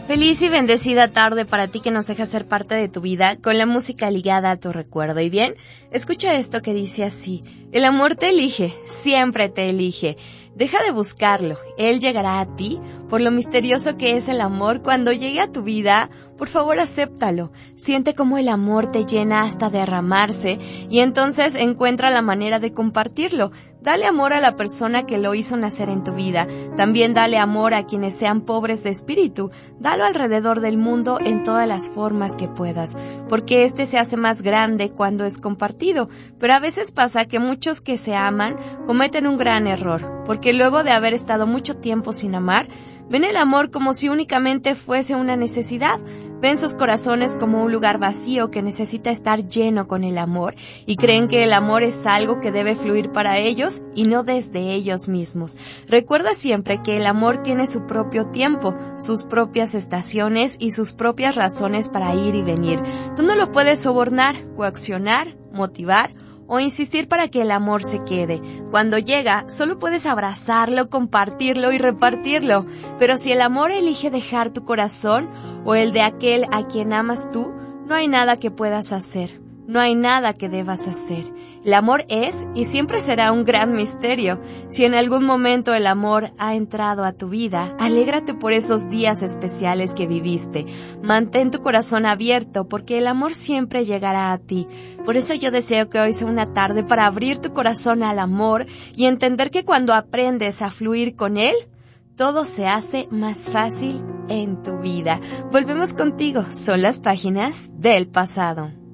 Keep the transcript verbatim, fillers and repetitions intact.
Feliz y bendecida tarde para ti que nos deja ser parte de tu vida con la música ligada a tu recuerdo. Y bien, escucha esto que dice así: el amor te elige, siempre te elige. Deja de buscarlo, él llegará a ti. Por lo misterioso que es el amor, cuando llegue a tu vida, por favor acéptalo. Siente cómo el amor te llena hasta derramarse y entonces encuentra la manera de compartirlo. Dale amor a la persona que lo hizo nacer en tu vida. También dale amor a quienes sean pobres de espíritu. Dalo alrededor del mundo en todas las formas que puedas, porque este se hace más grande cuando es compartido. Pero a veces pasa que muchos que se aman cometen un gran error, porque luego de haber estado mucho tiempo sin amar, ven el amor como si únicamente fuese una necesidad. Ven sus corazones como un lugar vacío que necesita estar lleno con el amor y creen que el amor es algo que debe fluir para ellos y no desde ellos mismos. Recuerda siempre que el amor tiene su propio tiempo, sus propias estaciones y sus propias razones para ir y venir. Tú no lo puedes sobornar, coaccionar, motivar o insistir para que el amor se quede. Cuando llega, solo puedes abrazarlo, compartirlo y repartirlo. Pero si el amor elige dejar tu corazón o el de aquel a quien amas tú, no hay nada que puedas hacer. No hay nada que debas hacer. El amor es y siempre será un gran misterio. Si en algún momento el amor ha entrado a tu vida, alégrate por esos días especiales que viviste. Mantén tu corazón abierto porque el amor siempre llegará a ti. Por eso yo deseo que hoy sea una tarde para abrir tu corazón al amor y entender que cuando aprendes a fluir con él, todo se hace más fácil en tu vida. Volvemos contigo. Son las páginas del pasado.